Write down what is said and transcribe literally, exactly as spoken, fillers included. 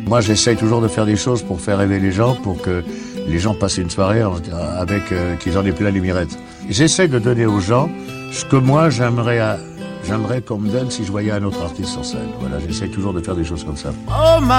Moi, j'essaye toujours de faire des choses pour faire rêver les gens, pour que les gens passent une soirée avec euh, qu'ils en aient plein les mirettes. J'essaye de donner aux gens ce que moi j'aimerais, à, j'aimerais qu'on me donne si je voyais un autre artiste sur scène. Voilà, j'essaye toujours de faire des choses comme ça. Oh,